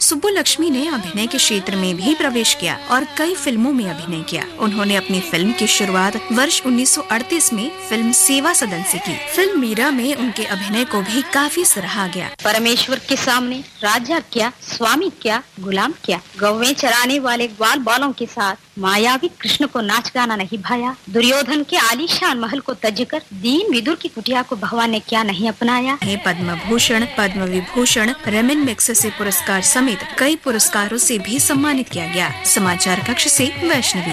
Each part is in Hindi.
सुब्बुलक्ष्मी ने अभिनय के क्षेत्र में भी प्रवेश किया और कई फिल्मों में अभिनय किया। उन्होंने अपनी फिल्म की शुरुआत वर्ष 1938 में फिल्म सेवा सदन से की। फिल्म मीरा में उनके अभिनय को भी काफी सराहा गया। परमेश्वर के सामने राजा क्या, स्वामी क्या, गुलाम क्या, गौवें चराने वाले ग्वाल बालों के साथ मायावी कृष्ण को नाच गाना नहीं भाया। दुर्योधन के आलीशान महल को तजकर दीन विदुर की कुटिया को भगवान ने क्या नहीं अपनाया। पद्म भूषण, पद्म विभूषण, रेमन मैग्सेसे पुरस्कार समेत कई पुरस्कारों से भी सम्मानित किया गया। समाचार कक्ष से वैष्णवी।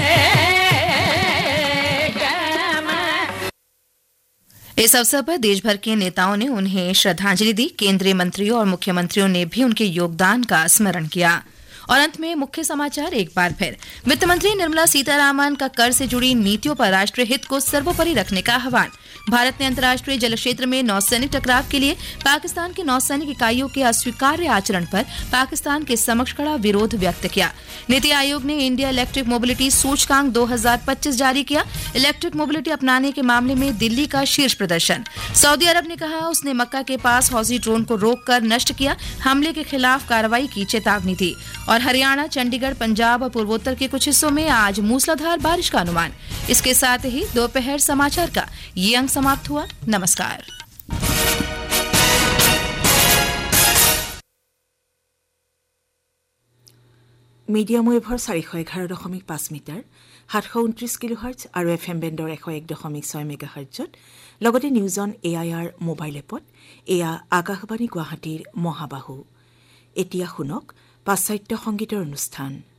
इस अवसर पर देश भर के नेताओं ने उन्हें श्रद्धांजलि दी। केंद्रीय मंत्रियों और मुख्यमंत्रियों ने भी उनके योगदान का स्मरण किया। और अंत में मुख्य समाचार एक बार फिर। वित्त मंत्री निर्मला सीतारामन का कर से जुड़ी नीतियों पर राष्ट्रीय हित को सर्वोपरि रखने का आह्वान। भारत ने अंतर्राष्ट्रीय जल क्षेत्र में नौसैनिक टकराव के लिए पाकिस्तान की नौसैनिक इकाइयों के अस्वीकार्य आचरण पर पाकिस्तान के समक्ष खड़ा विरोध व्यक्त किया। नीति आयोग ने इंडिया इलेक्ट्रिक मोबिलिटी सूचकांक 2025 जारी किया। इलेक्ट्रिक मोबिलिटी अपनाने के मामले में दिल्ली का शीर्ष प्रदर्शन। सऊदी अरब ने कहा उसने मक्का के पास हौजी ड्रोन को रोककर नष्ट किया। हमले के खिलाफ कार्रवाई की चेतावनी दी। और हरियाणा, चंडीगढ़, पंजाब और पूर्वोत्तर के कुछ हिस्सों में आज मूसलाधार बारिश का अनुमान। इसके साथ ही दोपहर समाचार का ये अंक समाप्त हुआ। नमस्कार। মিডিয়াম ৱেভৰ 411.5 মিটাৰ 729 কিলোহাৰ্টজ আৰু FM বেণ্ডৰ 101.6 মেগাহাৰ্টজত লগতে নিউজ অন AIR মোবাইল এপত এয়া আকাশবাণী গুৱাহাটীৰ মহাবাহু। এতিয়া শুনক পাশ্চাত্য সংগীতৰ অনুষ্ঠান।